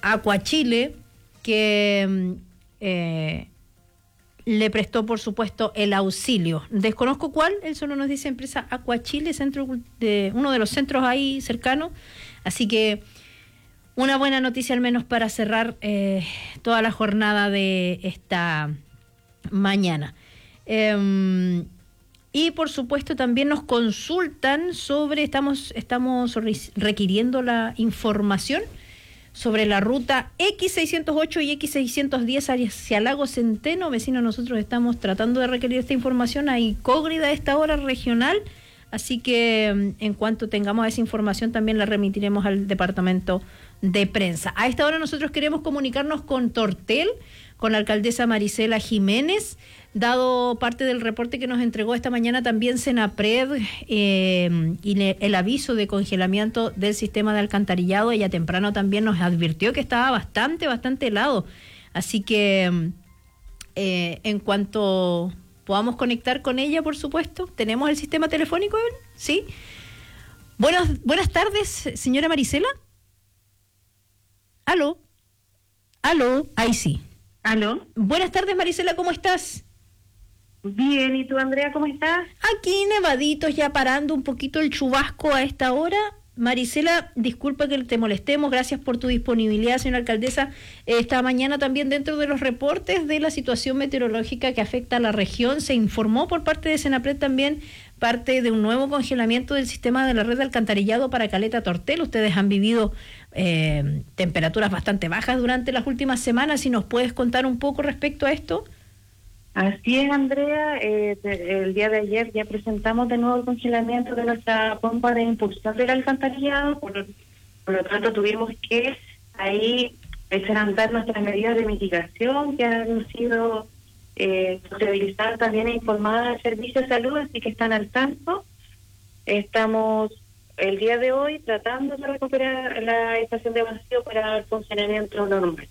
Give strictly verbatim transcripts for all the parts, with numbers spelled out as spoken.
Aquachile, que eh, le prestó, por supuesto, el auxilio. Desconozco cuál, él solo nos dice empresa Aquachile, centro de, uno de los centros ahí cercanos. Así que una buena noticia al menos para cerrar eh, toda la jornada de esta mañana. Eh, y por supuesto también nos consultan sobre, estamos, estamos requiriendo la información sobre la ruta equis seiscientos ocho y equis seiscientos diez hacia Lago Centeno. Vecinos, nosotros estamos tratando de requerir esta información a Incógrida a esta hora regional, así que en cuanto tengamos esa información también la remitiremos al departamento de prensa. A esta hora nosotros queremos comunicarnos con Tortel, con la alcaldesa Marisela Jiménez, dado parte del reporte que nos entregó esta mañana también Senapred eh, y le, el aviso de congelamiento del sistema de alcantarillado. Ella temprano también nos advirtió que estaba bastante, bastante helado. Así que eh, en cuanto podamos conectar con ella, por supuesto, ¿tenemos el sistema telefónico, Evelyn? ¿Sí? Buenas, buenas tardes, señora Marisela. ¿Aló? ¿Aló? Ahí sí. ¿Aló? Buenas tardes, Marisela, ¿cómo estás? Bien, ¿y tú, Andrea, cómo estás? Aquí nevaditos, ya parando un poquito el chubasco a esta hora. Marisela, disculpa que te molestemos, gracias por tu disponibilidad, señora alcaldesa. Esta mañana también dentro de los reportes de la situación meteorológica que afecta a la región, se informó por parte de Senapred también parte de un nuevo congelamiento del sistema de la red de alcantarillado para Caleta Tortel. Ustedes han vivido eh, temperaturas bastante bajas durante las últimas semanas. ¿Si nos puedes contar un poco respecto a esto? Así es, Andrea. Eh, el día de ayer ya presentamos de nuevo el congelamiento de nuestra pompa de impulsión del alcantarillado, por lo, por lo tanto tuvimos que ahí echar a andar nuestras medidas de mitigación que han sido eh, socializadas también e informadas al Servicio de Salud, así que están al tanto. Estamos el día de hoy tratando de recuperar la estación de vacío para el funcionamiento normal.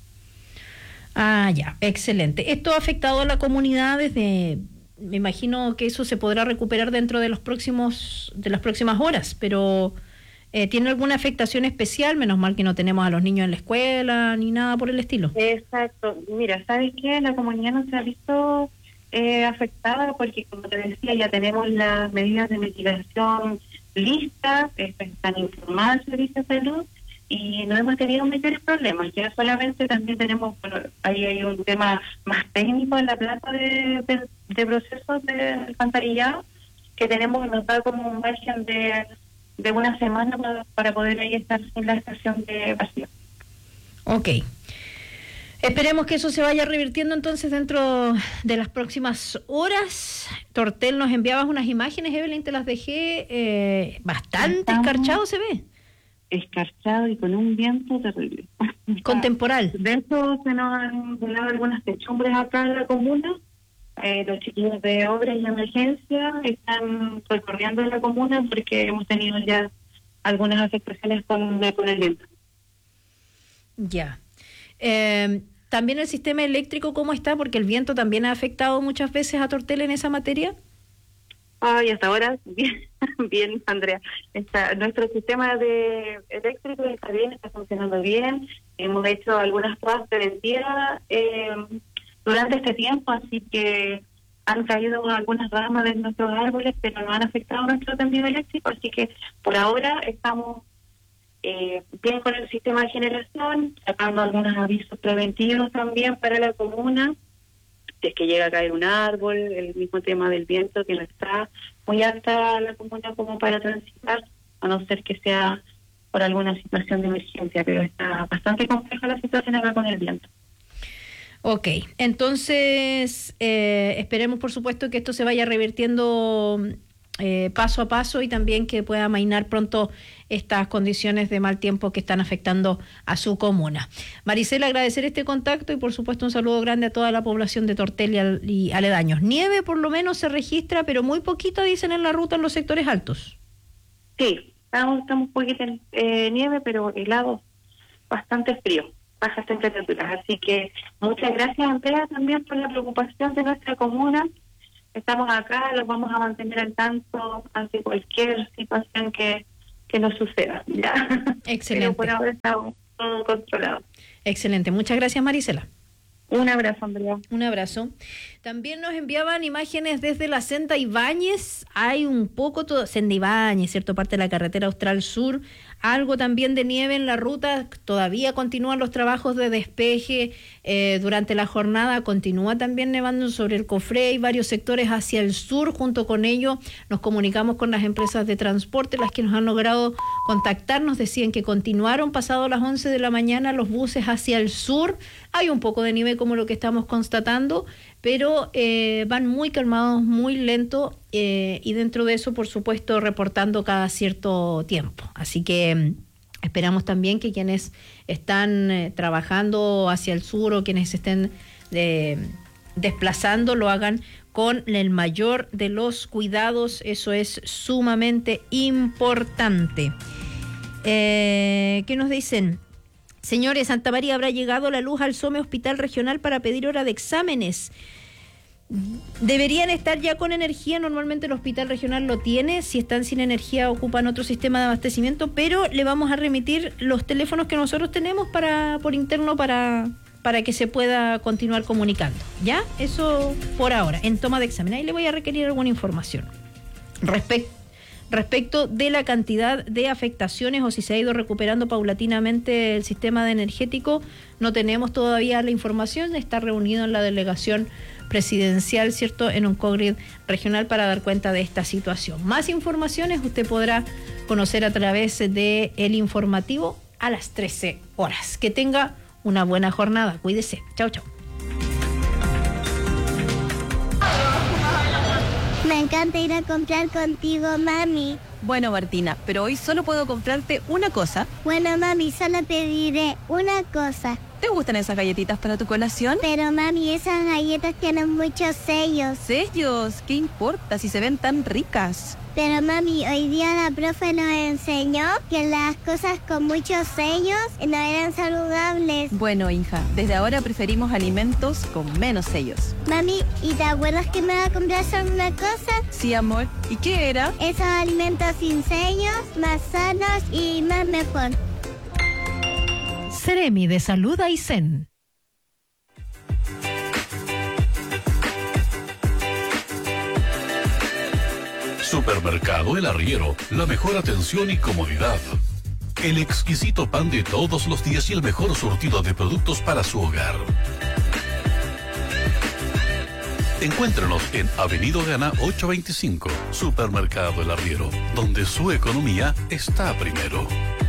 Ah, ya, excelente. ¿Esto ha afectado a la comunidad desde, me imagino que eso se podrá recuperar dentro de los próximos, de las próximas horas, pero eh, ¿tiene alguna afectación especial? Menos mal que no tenemos a los niños en la escuela ni nada por el estilo. Exacto. Mira, ¿sabes qué? La comunidad no se ha visto eh, afectada porque, como te decía, ya tenemos las medidas de mitigación listas, están informadas el Servicio de Salud, y no hemos tenido mayores problemas. Ya solamente también tenemos, bueno, ahí hay un tema más técnico en la planta de, de, de procesos de alcantarillado, que tenemos, nos da como un margen de, de una semana para, para poder ahí estar en la estación de vacío. Ok. Esperemos que eso se vaya revirtiendo entonces dentro de las próximas horas. Tortel, nos enviabas unas imágenes, Evelyn, te las dejé, eh, bastante Estamos... escarchado se ve. Escarchado y con un viento terrible. Con temporal. De hecho, se nos han volado algunas techumbres acá en la comuna. Eh, los chiquillos de obras y emergencia están recorriendo la comuna porque hemos tenido ya algunas afectaciones con, con el viento. Ya. Eh, ¿También el sistema eléctrico cómo está? Porque el viento también ha afectado muchas veces a Tortel en esa materia. Ay, hasta ahora, bien, bien, Andrea. Está, nuestro sistema de eléctrico está bien, está funcionando bien. Hemos hecho algunas pruebas preventivas eh, durante este tiempo, así que han caído algunas ramas de nuestros árboles, pero no han afectado nuestro tendido eléctrico, así que por ahora estamos eh, bien con el sistema de generación, sacando algunos avisos preventivos también para la comuna. Si es que llega a caer un árbol, el mismo tema del viento, que no está muy alta la comuna como para transitar, a no ser que sea por alguna situación de emergencia, pero está bastante compleja la situación acá con el viento. Ok, entonces eh, esperemos por supuesto que esto se vaya revirtiendo eh, paso a paso y también que pueda amainar pronto estas condiciones de mal tiempo que están afectando a su comuna. Marisela, agradecer este contacto y por supuesto un saludo grande a toda la población de Tortel y, al, y aledaños. Nieve por lo menos se registra, pero muy poquito dicen en la ruta en los sectores altos. Sí, estamos, estamos un poquito en eh, nieve, pero helado, bastante frío, bajas temperaturas. Así que muchas gracias, Andrea, también por la preocupación de nuestra comuna. Estamos acá, los vamos a mantener al tanto ante cualquier situación que, que nos suceda. ¿Ya? Excelente. Pero por ahora está todo controlado. Excelente, muchas gracias, Marisela. Un abrazo, Andrea. Un abrazo. También nos enviaban imágenes desde la Senda Ibáñez. Hay un poco, todo, Senda Ibáñez, ¿cierto? Parte de la carretera Austral Sur. Algo también de nieve en la ruta. Todavía continúan los trabajos de despeje eh, durante la jornada. Continúa también nevando sobre el Cofré y varios sectores hacia el sur. Junto con ello nos comunicamos con las empresas de transporte, las que nos han logrado contactar. Nos decían que continuaron pasado las once de la mañana los buses hacia el sur. Hay un poco de nieve como lo que estamos constatando, pero eh, van muy calmados, muy lento eh, y dentro de eso, por supuesto, reportando cada cierto tiempo. Así que eh, esperamos también que quienes están eh, trabajando hacia el sur o quienes estén eh, desplazando lo hagan con el mayor de los cuidados. Eso es sumamente importante. Eh, ¿Qué nos dicen? Señores, Santa María, habrá llegado la luz al SOME Hospital Regional para pedir hora de exámenes. Deberían estar ya con energía, normalmente el Hospital Regional lo tiene, si están sin energía ocupan otro sistema de abastecimiento, pero le vamos a remitir los teléfonos que nosotros tenemos para por interno para, para que se pueda continuar comunicando. ¿Ya? Eso por ahora, en toma de examen. Ahí le voy a requerir alguna información. Respecto Respecto de la cantidad de afectaciones o si se ha ido recuperando paulatinamente el sistema de energético, no tenemos todavía la información. Está reunido en la delegación presidencial, ¿cierto?, en Oncogrid regional para dar cuenta de esta situación. Más informaciones usted podrá conocer a través de el informativo a las trece horas. Que tenga una buena jornada. Cuídese. Chau, chau. Me encanta ir a comprar contigo, mami. Bueno, Martina, pero hoy solo puedo comprarte una cosa. Bueno, mami, solo te diré una cosa. ¿Te gustan esas galletitas para tu colación? Pero, mami, esas galletas tienen muchos sellos. ¿Sellos? ¿Qué importa si se ven tan ricas? Pero, mami, hoy día la profe nos enseñó que las cosas con muchos sellos no eran saludables. Bueno, hija, desde ahora preferimos alimentos con menos sellos. Mami, ¿y te acuerdas que me va a comprar solo una cosa? Sí, amor. ¿Y qué era? Esos alimentos sin sellos, más sanos y más mejor. Seremi de Salud Aysén. Supermercado El Arriero, la mejor atención y comodidad. El exquisito pan de todos los días y el mejor surtido de productos para su hogar. Encuéntrenos en Avenida Gana ochocientos veinticinco, Supermercado El Arriero, donde su economía está primero.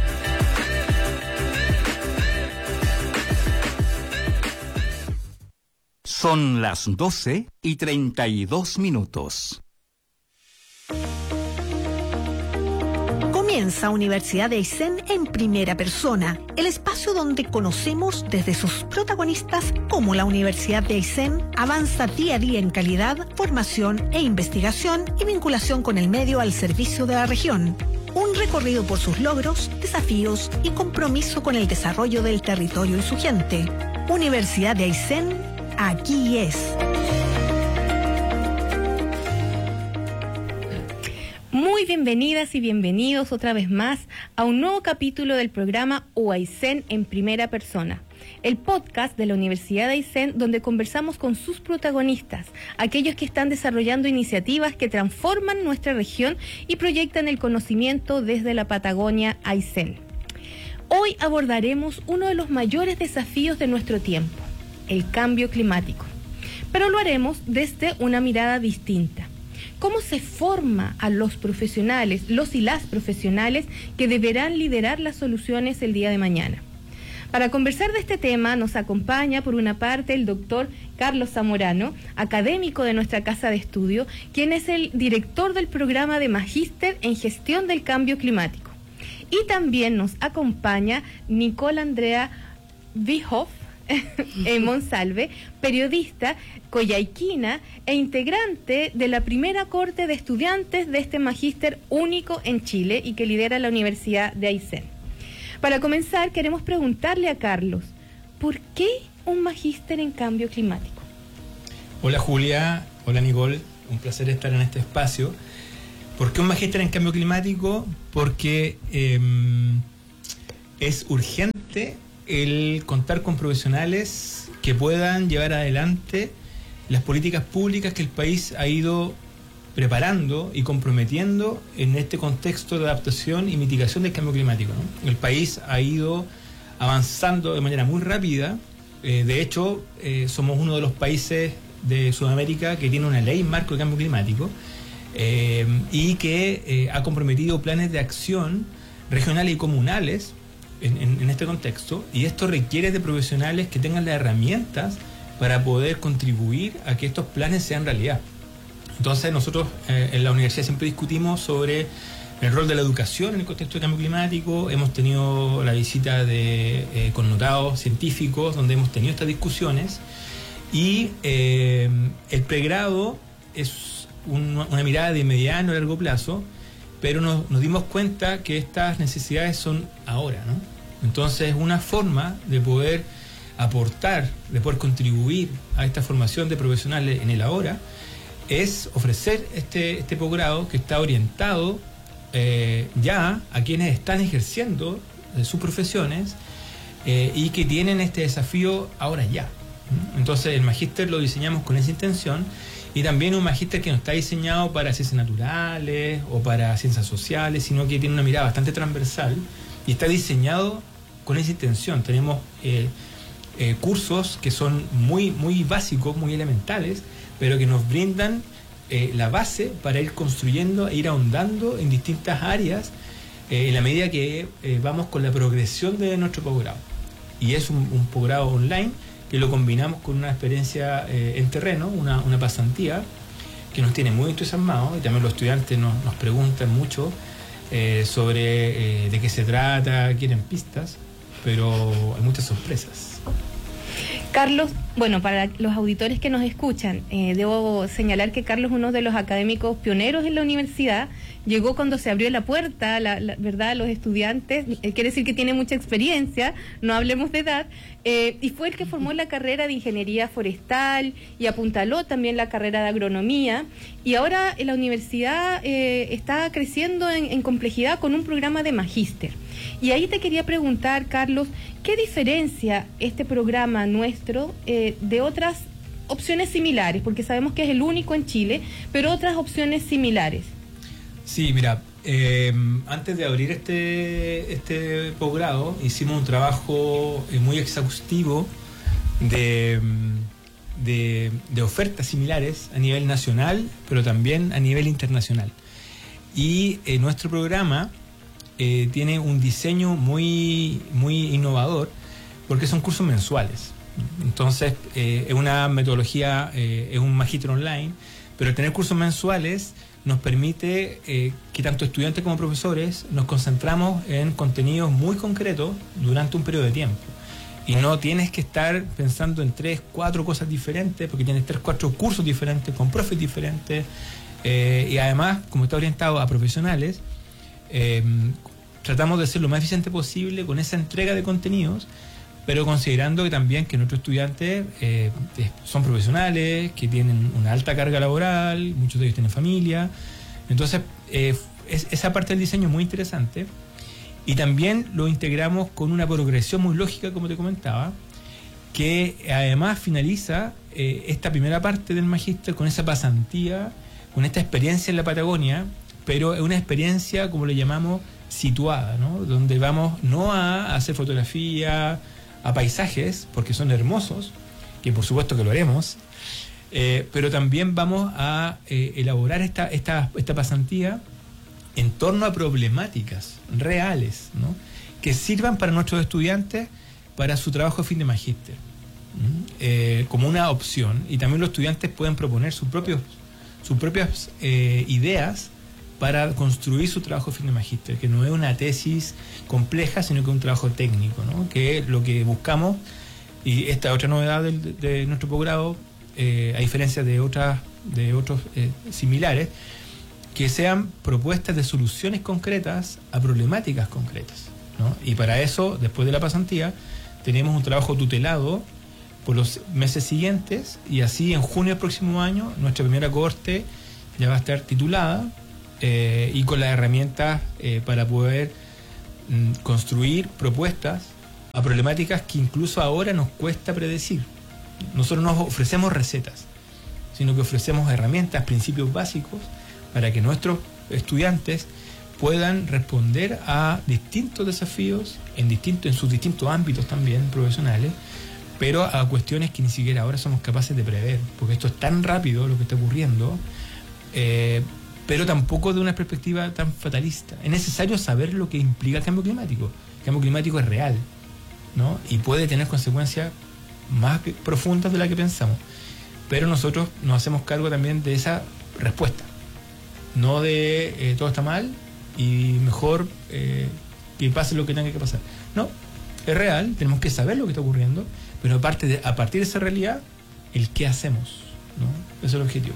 Son las doce y treinta y dos minutos. Comienza Universidad de Aysén en primera persona, el espacio donde conocemos desde sus protagonistas cómo la Universidad de Aysén avanza día a día en calidad, formación e investigación y vinculación con el medio al servicio de la región. Un recorrido por sus logros, desafíos y compromiso con el desarrollo del territorio y su gente. Universidad de Aysén, aquí es. Muy bienvenidas y bienvenidos otra vez más a un nuevo capítulo del programa U Aysén en primera persona, el podcast de la Universidad de Aysén donde conversamos con sus protagonistas, aquellos que están desarrollando iniciativas que transforman nuestra región y proyectan el conocimiento desde la Patagonia Aysén. Hoy abordaremos uno de los mayores desafíos de nuestro tiempo, el cambio climático, pero lo haremos desde una mirada distinta. ¿Cómo se forma a los profesionales, los y las profesionales que deberán liderar las soluciones el día de mañana? Para conversar de este tema nos acompaña por una parte el doctor Carlos Zamorano, académico de nuestra casa de estudio, quien es el director del programa de Magíster en Gestión del Cambio Climático. Y también nos acompaña Nicole Andrea Vihoff, en Monsalve, periodista coyhaiquina e integrante de la primera corte de estudiantes de este magíster único en Chile y que lidera la Universidad de Aysén. Para comenzar, queremos preguntarle a Carlos, ¿por qué un magíster en cambio climático? Hola Julia, hola Nicole, un placer estar en este espacio. ¿Por qué un magíster en cambio climático? Porque eh, es urgente el contar con profesionales que puedan llevar adelante las políticas públicas que el país ha ido preparando y comprometiendo en este contexto de adaptación y mitigación del cambio climático, ¿no? El país ha ido avanzando de manera muy rápida. Eh, de hecho, eh, somos uno de los países de Sudamérica que tiene una ley marco de cambio climático eh, y que eh, ha comprometido planes de acción regionales y comunales en, en, en este contexto, y esto requiere de profesionales que tengan las herramientas para poder contribuir a que estos planes sean realidad. Entonces nosotros eh, en la universidad siempre discutimos sobre el rol de la educación en el contexto del cambio climático. Hemos tenido la visita de eh, connotados científicos donde hemos tenido estas discusiones, y eh, el pregrado es un, una mirada de mediano a largo plazo, pero nos, nos dimos cuenta que estas necesidades son ahora, ¿no? Entonces una forma de poder aportar, de poder contribuir a esta formación de profesionales en el ahora es ofrecer este, este posgrado que está orientado eh, ya a quienes están ejerciendo eh, sus profesiones eh, y que tienen este desafío ahora ya. Entonces el magíster lo diseñamos con esa intención, y también un magíster que no está diseñado para ciencias naturales o para ciencias sociales, sino que tiene una mirada bastante transversal y está diseñado con esa intención. Tenemos eh, eh, cursos que son muy, muy básicos, muy elementales, pero que nos brindan eh, la base para ir construyendo e ir ahondando en distintas áreas eh, en la medida que eh, vamos con la progresión de nuestro posgrado. Y es un, un posgrado online que lo combinamos con una experiencia eh, en terreno, una, una pasantía que nos tiene muy entusiasmados, y también los estudiantes nos, nos preguntan mucho eh, sobre eh, de qué se trata, quieren pistas, pero hay muchas sorpresas. Carlos, bueno, para los auditores que nos escuchan, eh, debo señalar que Carlos es uno de los académicos pioneros en la universidad. Llegó cuando se abrió la puerta, la, la verdad, a los estudiantes. Eh, quiere decir que tiene mucha experiencia, no hablemos de edad, eh, y fue el que formó la carrera de ingeniería forestal y apuntaló también la carrera de agronomía. Y ahora la universidad eh, está creciendo en, en complejidad con un programa de magíster. Y ahí te quería preguntar, Carlos, ¿qué diferencia este programa nuestro eh, de otras opciones similares? Porque sabemos que es el único en Chile, pero otras opciones similares. Sí, mira, eh, antes de abrir este, este posgrado hicimos un trabajo eh, muy exhaustivo de, de, de ofertas similares a nivel nacional, pero también a nivel internacional. Y eh, nuestro programa eh, tiene un diseño muy, muy innovador, porque son cursos mensuales. Entonces, eh, es una metodología, eh, es un magíster online, pero al tener cursos mensuales nos permite eh, que tanto estudiantes como profesores nos concentramos en contenidos muy concretos durante un periodo de tiempo. Y no tienes que estar pensando en tres, cuatro cosas diferentes, porque tienes tres, cuatro cursos diferentes, con profes diferentes, eh, y además, como está orientado a profesionales, eh, tratamos de ser lo más eficiente posible con esa entrega de contenidos, pero considerando que también que nuestros estudiantes eh, son profesionales, que tienen una alta carga laboral, muchos de ellos tienen familia. Entonces, eh, es, esa parte del diseño es muy interesante. Y también lo integramos con una progresión muy lógica, como te comentaba, que además finaliza eh, esta primera parte del magíster con esa pasantía, con esta experiencia en la Patagonia, pero es una experiencia, como le llamamos, situada, ¿no? Donde vamos no a hacer fotografía, a paisajes, porque son hermosos, que por supuesto que lo haremos, eh, pero también vamos a eh, elaborar esta, esta, esta pasantía en torno a problemáticas reales, ¿no? Que sirvan para nuestros estudiantes para su trabajo de fin de magíster, ¿Mm? eh, como una opción. Y también los estudiantes pueden proponer sus propios, sus propias eh, ideas para construir su trabajo de fin de magíster, que no es una tesis compleja, sino que es un trabajo técnico, ¿no? Que es lo que buscamos, y esta es otra novedad de, de nuestro posgrado, eh, a diferencia de otras de otros eh, similares, que sean propuestas de soluciones concretas a problemáticas concretas, ¿no? Y para eso, después de la pasantía, tenemos un trabajo tutelado por los meses siguientes, y así en junio del próximo año nuestra primera cohorte ya va a estar titulada, Eh, y con las herramientas eh, para poder mm, construir propuestas a problemáticas que incluso ahora nos cuesta predecir. Nosotros no ofrecemos recetas, sino que ofrecemos herramientas, principios básicos para que nuestros estudiantes puedan responder a distintos desafíos en, distinto, en sus distintos ámbitos también profesionales, pero a cuestiones que ni siquiera ahora somos capaces de prever, porque esto es tan rápido lo que está ocurriendo, eh, pero tampoco de una perspectiva tan fatalista. Es necesario saber lo que implica el cambio climático. El cambio climático es real, ¿no? Y puede tener consecuencias más profundas de las que pensamos, pero nosotros nos hacemos cargo también de esa respuesta, no de eh, todo está mal y mejor eh, que pase lo que tenga que pasar. No, es real, tenemos que saber lo que está ocurriendo, pero aparte de, a partir de esa realidad, el qué hacemos, ¿no? Ese es el objetivo.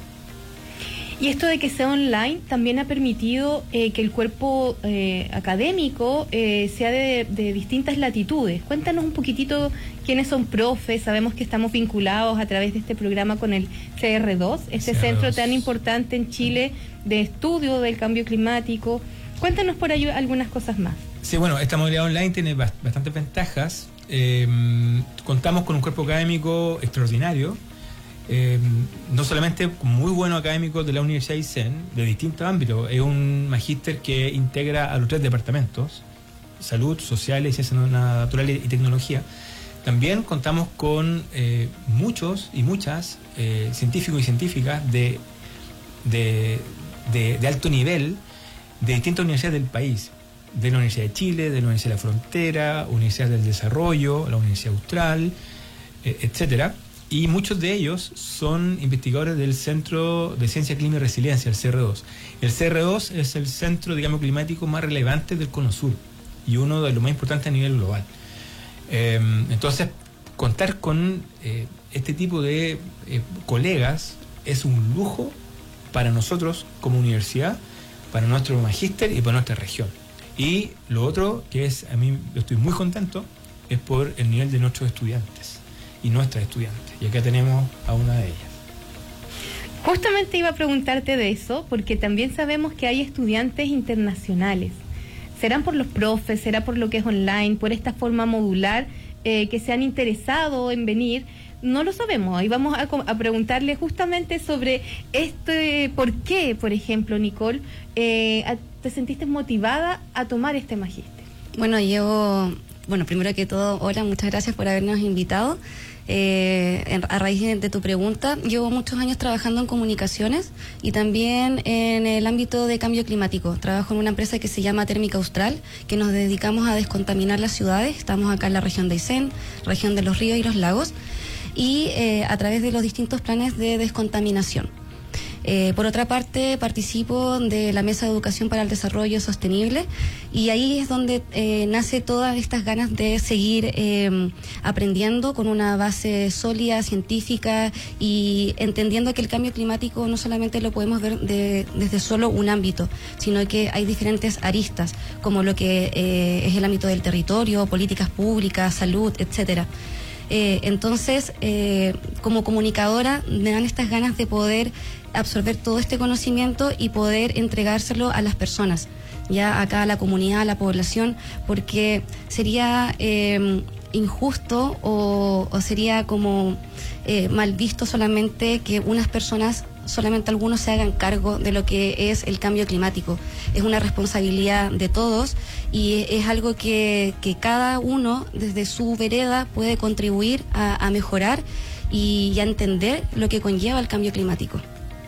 Y esto de que sea online también ha permitido eh, que el cuerpo eh, académico eh, sea de, de distintas latitudes. Cuéntanos un poquitito quiénes son profes. Sabemos que estamos vinculados a través de este programa con el C R dos, este C R dos. centro tan importante en Chile de estudio del cambio climático. Cuéntanos por ahí algunas cosas más. Sí, bueno, esta modalidad online tiene bastantes ventajas. Eh, contamos con un cuerpo académico extraordinario. Eh, no solamente muy buenos académicos de la Universidad de Aysén, de distintos ámbitos. Es un magíster que integra a los tres departamentos: salud, sociales, ciencias naturales y tecnología. También contamos con eh, muchos y muchas eh, científicos y científicas de, de, de, de alto nivel de distintas universidades del país, de la Universidad de Chile, de la Universidad de la Frontera, Universidad del Desarrollo, la Universidad Austral, eh, etcétera. Y muchos de ellos son investigadores del Centro de Ciencia, Clima y Resiliencia, el C R dos. El C R dos es el centro, digamos, climático más relevante del Cono Sur y uno de los más importantes a nivel global. Eh, entonces, contar con eh, este tipo de eh, colegas es un lujo para nosotros como universidad, para nuestro magíster y para nuestra región. Y lo otro, que es, a mí yo estoy muy contento, es por el nivel de nuestros estudiantes y nuestras estudiantes. Y acá tenemos a una de ellas. Justamente iba a preguntarte de eso, porque también sabemos que hay estudiantes internacionales. ¿Serán por los profes, será por lo que es online, por esta forma modular, eh, que se han interesado en venir? No lo sabemos. Ahí vamos a, a preguntarle justamente sobre este, por qué, por ejemplo, Nicole, eh, te sentiste motivada a tomar este magíster. Bueno, yo, bueno, primero que todo, hola, muchas gracias por habernos invitado. Eh, en, a raíz de, de tu pregunta, llevo muchos años trabajando en comunicaciones y también en el ámbito de cambio climático. Trabajo en una empresa que se llama Térmica Austral, que nos dedicamos a descontaminar las ciudades. Estamos acá en la región de Aysén, región de los ríos y los lagos, y eh, a través de los distintos planes de descontaminación. Eh, por otra parte, participo de la Mesa de Educación para el Desarrollo Sostenible y ahí es donde eh, nace todas estas ganas de seguir eh, aprendiendo con una base sólida, científica y entendiendo que el cambio climático no solamente lo podemos ver de, desde solo un ámbito, sino que hay diferentes aristas, como lo que eh, es el ámbito del territorio, políticas públicas, salud, etcétera. Eh, entonces, eh, como comunicadora, me dan estas ganas de poder absorber todo este conocimiento y poder entregárselo a las personas, ya acá a la comunidad, a la población, porque sería eh, injusto o, o sería como eh, mal visto solamente que unas personas, solamente algunos se hagan cargo de lo que es el cambio climático. Es una responsabilidad de todos y es algo que, que cada uno desde su vereda puede contribuir a, a mejorar y, y a entender lo que conlleva el cambio climático.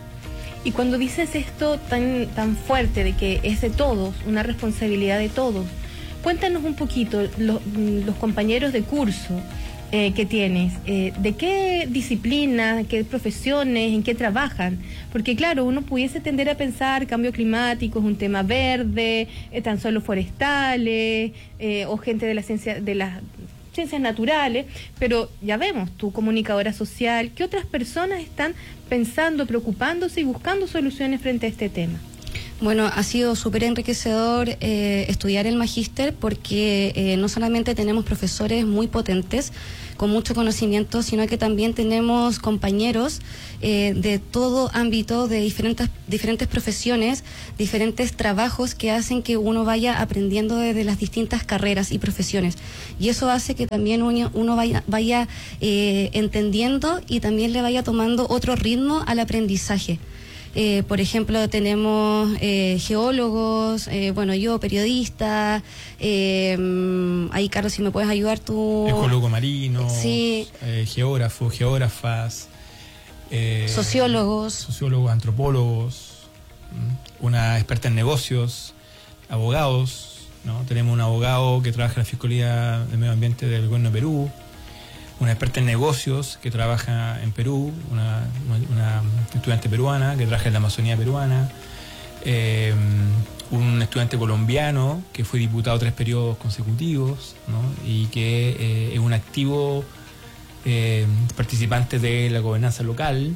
Y cuando dices esto tan, tan fuerte de que es de todos, una responsabilidad de todos, cuéntanos un poquito, los, los compañeros de curso eh, que tienes, eh, ¿de qué disciplina, qué profesiones, en qué trabajan? Porque claro, uno pudiese tender a pensar cambio climático es un tema verde, eh, tan solo forestales, eh, o gente de la ciencia, de las ciencias naturales, pero ya vemos, tu comunicadora social, ¿qué otras personas están pensando, preocupándose y buscando soluciones frente a este tema? Bueno, ha sido súper enriquecedor eh, estudiar el magíster porque eh, no solamente tenemos profesores muy potentes, con mucho conocimiento, sino que también tenemos compañeros eh, de todo ámbito, de diferentes, diferentes profesiones, diferentes trabajos que hacen que uno vaya aprendiendo desde las distintas carreras y profesiones. Y eso hace que también uno, uno vaya, vaya eh, entendiendo y también le vaya tomando otro ritmo al aprendizaje. Eh, por ejemplo, tenemos eh, geólogos, eh, bueno, yo periodista, eh, ahí Carlos, si me puedes ayudar tú. Ecólogo marino, sí. eh, geógrafos, geógrafas, eh, sociólogos, sociólogos, antropólogos, una experta en negocios, abogados, ¿no? Tenemos un abogado que trabaja en la Fiscalía de Medio Ambiente del Gobierno de Perú, una experta en negocios que trabaja en Perú, una, una estudiante peruana que trabaja en la Amazonía peruana, eh, un estudiante colombiano que fue diputado tres periodos consecutivos, ¿no? Y que eh, es un activo eh, participante de la gobernanza local.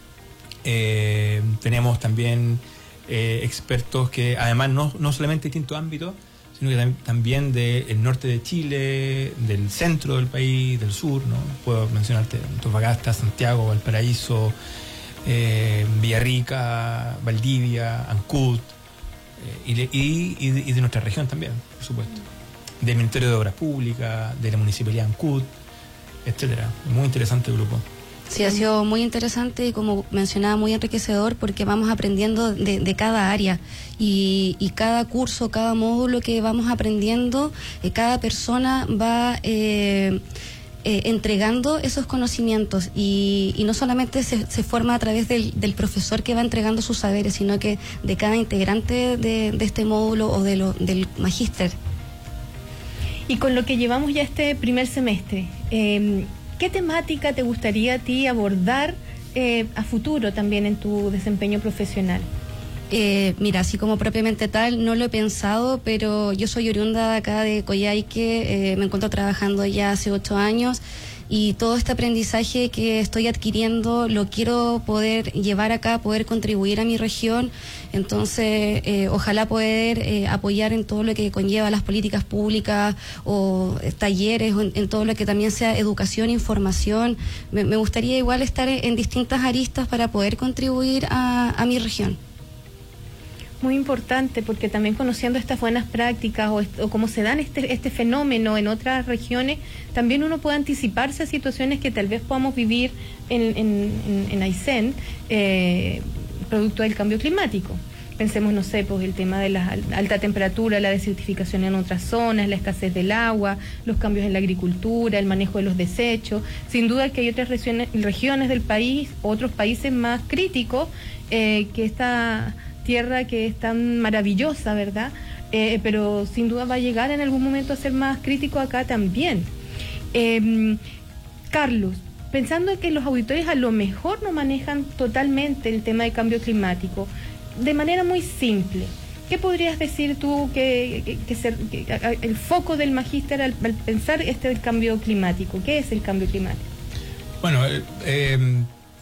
Eh, tenemos también eh, expertos que además no, no solamente de distintos ámbitos, sino que tam- también del norte de Chile, del centro del país, del sur, ¿no? Puedo mencionarte Antofagasta, Santiago, Valparaíso, eh, Villarrica, Valdivia, Ancud, eh, y, de, y, y, de, y de nuestra región también, por supuesto. Del Ministerio de Obras Públicas, de la Municipalidad de Ancud, etcétera. Muy interesante el grupo. Sí, ha sido muy interesante y, como mencionaba, muy enriquecedor porque vamos aprendiendo de, de cada área y, y cada curso, cada módulo que vamos aprendiendo, eh, cada persona va eh, eh, entregando esos conocimientos y, y no solamente se, se forma a través del, del profesor que va entregando sus saberes, sino que de cada integrante de, de este módulo o de lo, del magíster. Y con lo que llevamos ya este primer semestre, eh, ¿qué temática te gustaría a ti abordar eh, a futuro también en tu desempeño profesional? Eh, mira, así como propiamente tal, no lo he pensado, pero yo soy oriunda de acá de Coyhaique, eh, me encuentro trabajando ya hace ocho años y todo este aprendizaje que estoy adquiriendo lo quiero poder llevar acá, poder contribuir a mi región. Entonces, eh, ojalá poder eh, apoyar en todo lo que conlleva las políticas públicas o eh, talleres, o en, en todo lo que también sea educación, información. Me, me gustaría igual estar en, en distintas aristas para poder contribuir a, a mi región. Muy importante, porque también conociendo estas buenas prácticas o, est- o cómo se dan este, este fenómeno en otras regiones, también uno puede anticiparse a situaciones que tal vez podamos vivir en, en, en, en Aysén, eh, producto del cambio climático. Pensemos, no sé, pues el tema de la alta temperatura, la desertificación en otras zonas, la escasez del agua, los cambios en la agricultura, el manejo de los desechos. Sin duda que hay otras regiones, regiones del país, otros países más críticos, eh, que esta tierra que es tan maravillosa, ¿verdad? Eh, pero sin duda va a llegar en algún momento a ser más crítico acá también. Eh, Carlos, pensando en que los auditores a lo mejor no manejan totalmente el tema de cambio climático, de manera muy simple, ¿qué podrías decir tú que, que, que, ser, que a, el foco del magíster al, al pensar este del cambio climático? ¿Qué es el cambio climático? Bueno, eh, eh,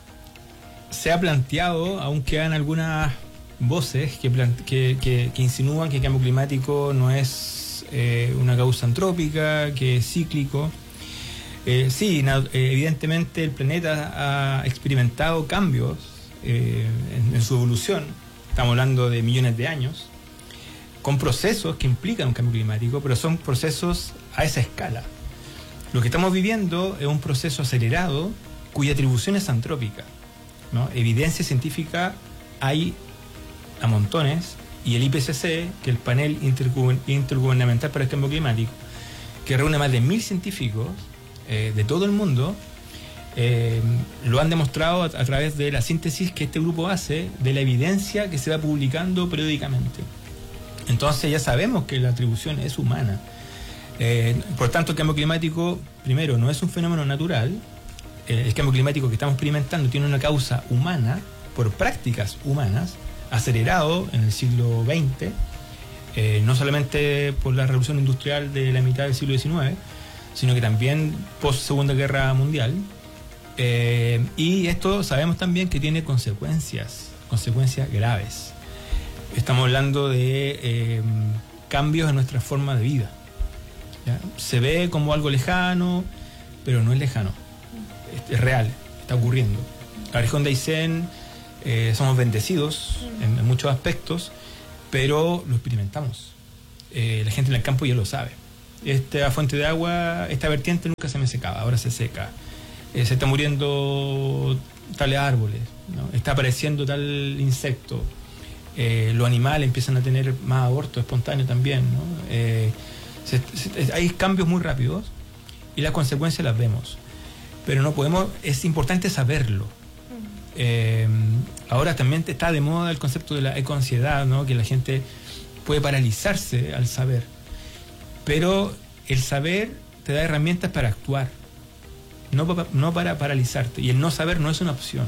se ha planteado, aún quedan algunas voces que, que, que, que insinúan que el cambio climático no es eh, una causa antrópica, que es cíclico. Eh, sí, na, eh, evidentemente el planeta ha experimentado cambios eh, en, en su evolución, estamos hablando de millones de años, con procesos que implican un cambio climático, pero son procesos a esa escala. Lo que estamos viviendo es un proceso acelerado cuya atribución es antrópica, ¿no? Evidencia científica hay a montones, y el I P C C, que es el Panel Intergu- Intergubernamental para el Cambio Climático, que reúne más de mil científicos eh, de todo el mundo, eh, lo han demostrado a, a través de la síntesis que este grupo hace de la evidencia que se va publicando periódicamente. Entonces ya sabemos que la atribución es humana. Eh, por tanto, el cambio climático, primero, no es un fenómeno natural. Eh, el cambio climático que estamos experimentando tiene una causa humana, por prácticas humanas, acelerado en el siglo veinte, eh, no solamente por la revolución industrial de la mitad del siglo diecinueve, sino que también post Segunda Guerra Mundial. Eh, y esto sabemos también que tiene consecuencias, consecuencias graves. Estamos hablando de eh, cambios en nuestra forma de vida. ¿Ya? Se ve como algo lejano, pero no es lejano. Es, es real, está ocurriendo. La región de Aysén eh, somos bendecidos en, en muchos aspectos, pero lo experimentamos. Eh, la gente en el campo ya lo sabe. Esta fuente de agua, esta vertiente nunca se me secaba, ahora se seca. Eh, se está muriendo tales árboles, ¿no? Está apareciendo tal insecto. Eh, los animales empiezan a tener más abortos espontáneos también, ¿no? Eh, se, se, hay cambios muy rápidos y las consecuencias las vemos. Pero no podemos, es importante saberlo. Eh, ahora también está de moda el concepto de la ecoansiedad, ¿no? Que la gente puede paralizarse al saber. Pero el saber te da herramientas para actuar, no, pa, no para paralizarte. Y el no saber no es una opción,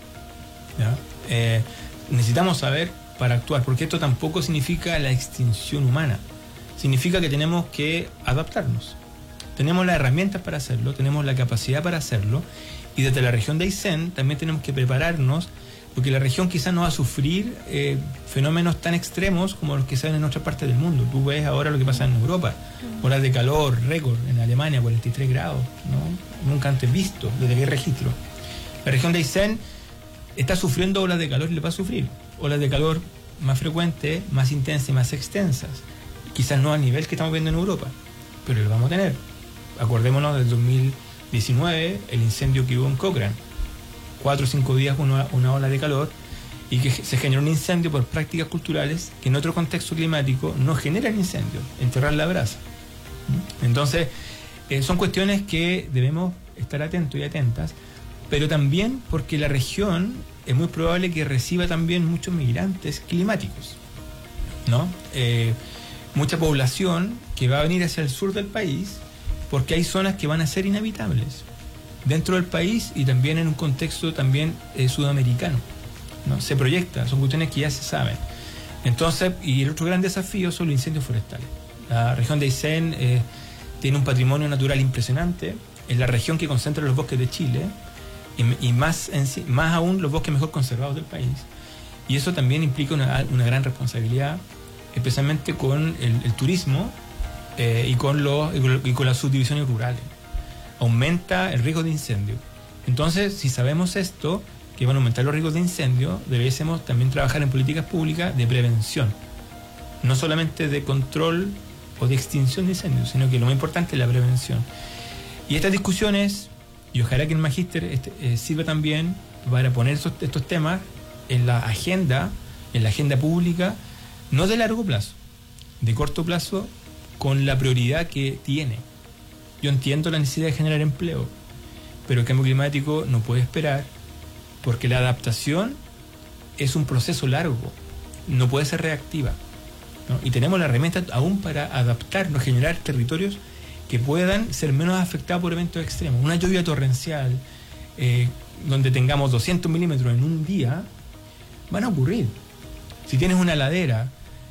¿ya? Eh, necesitamos saber para actuar, porque esto tampoco significa la extinción humana. Significa que tenemos que adaptarnos. Tenemos las herramientas para hacerlo, tenemos la capacidad para hacerlo, y desde la región de Aysén también tenemos que prepararnos, porque la región quizás no va a sufrir eh, fenómenos tan extremos como los que se ven en otras partes del mundo. Tú ves ahora lo que pasa en Europa, olas de calor, récord, en Alemania, cuarenta y tres grados, ¿no? Nunca antes visto, desde que hay registro. La región de Aysén está sufriendo olas de calor y le va a sufrir. Olas de calor más frecuentes, más intensas y más extensas. Quizás no al nivel que estamos viendo en Europa, pero lo vamos a tener. Acordémonos del dos mil diecinueve, el incendio que hubo en Cochrane. Cuatro o cinco días una, una ola de calor, y que se generó un incendio por prácticas culturales que en otro contexto climático no generan incendio, enterrar la brasa. Entonces, eh, son cuestiones que debemos estar atentos y atentas, pero también porque la región es muy probable que reciba también muchos migrantes climáticos, ¿no? Eh, mucha población que va a venir hacia el sur del país, porque hay zonas que van a ser inhabitables dentro del país y también en un contexto también eh, sudamericano, ¿no? Se proyecta, son cuestiones que ya se saben. Entonces, y el otro gran desafío son los incendios forestales. La región de Aysén eh, tiene un patrimonio natural impresionante, es la región que concentra los bosques de Chile, y, y más, en, más aún los bosques mejor conservados del país. Y eso también implica una, una gran responsabilidad, especialmente con el, el turismo eh, y, con los, y con las subdivisiones rurales. Aumenta el riesgo de incendio. Entonces, si sabemos esto, que van a aumentar los riesgos de incendio, deberíamos también trabajar en políticas públicas de prevención, no solamente de control o de extinción de incendios, sino que lo más importante es la prevención. Y estas discusiones, y ojalá que el magíster este, eh, sirva también para poner estos, estos temas en la agenda, en la agenda pública, no de largo plazo, de corto plazo, con la prioridad que tiene. Yo entiendo la necesidad de generar empleo, pero el cambio climático no puede esperar, porque la adaptación es un proceso largo, no puede ser reactiva, ¿no? Y tenemos la herramienta aún para adaptarnos, generar territorios que puedan ser menos afectados por eventos extremos. Una lluvia torrencial, eh, donde tengamos doscientos milímetros en un día, van a ocurrir. Si tienes una ladera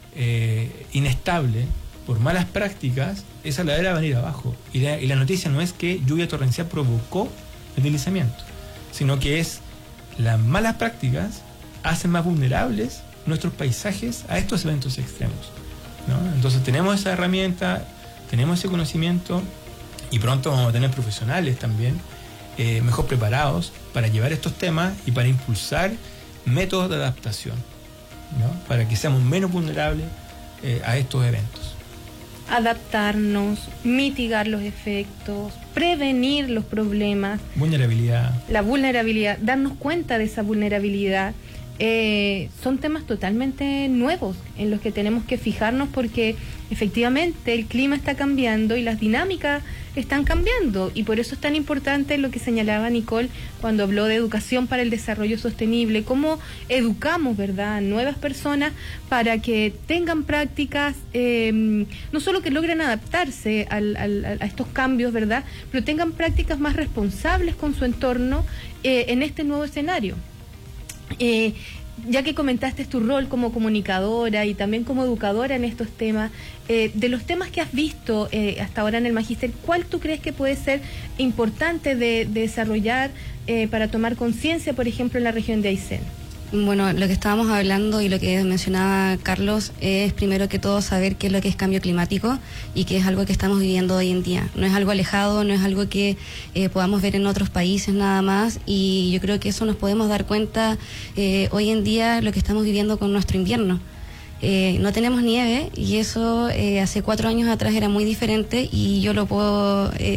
eh, inestable, por malas prácticas, esa ladera va a ir abajo. Y la, y la noticia no es que lluvia torrencial provocó el deslizamiento, sino que es las malas prácticas hacen más vulnerables nuestros paisajes a estos eventos extremos, ¿no? Entonces tenemos esa herramienta, tenemos ese conocimiento, y pronto vamos a tener profesionales también eh, mejor preparados para llevar estos temas y para impulsar métodos de adaptación, ¿no? Para que seamos menos vulnerables eh, a estos eventos. Adaptarnos, mitigar los efectos, prevenir los problemas. Vulnerabilidad. La vulnerabilidad, darnos cuenta de esa vulnerabilidad. Eh, son temas totalmente nuevos en los que tenemos que fijarnos, porque efectivamente el clima está cambiando y las dinámicas están cambiando, y por eso es tan importante lo que señalaba Nicole cuando habló de educación para el desarrollo sostenible, cómo educamos, ¿verdad?, a nuevas personas para que tengan prácticas, eh, no solo que logren adaptarse al, al, a estos cambios, ¿verdad?, pero tengan prácticas más responsables con su entorno eh, en este nuevo escenario. Eh, ya que comentaste tu rol como comunicadora y también como educadora en estos temas, eh, de los temas que has visto eh, hasta ahora en el Magíster, ¿cuál tú crees que puede ser importante de, de desarrollar eh, para tomar conciencia, por ejemplo, en la región de Aysén? Bueno, lo que estábamos hablando y lo que mencionaba Carlos es primero que todo saber qué es lo que es cambio climático y que es algo que estamos viviendo hoy en día. No es algo alejado, no es algo que eh, podamos ver en otros países nada más, y yo creo que eso nos podemos dar cuenta eh, hoy en día lo que estamos viviendo con nuestro invierno. Eh, no tenemos nieve y eso eh, hace cuatro años atrás era muy diferente, y yo lo puedo... Eh,